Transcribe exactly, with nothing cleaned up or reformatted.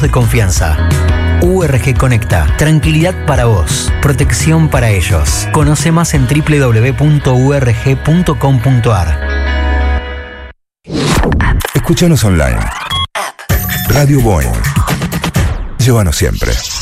de confianza. U R G Conecta. Tranquilidad para vos. Protección para ellos. Conoce más en doble u doble u doble u punto u r g punto com punto a r. Escúchanos online. Radio Boeing. Llévanos siempre.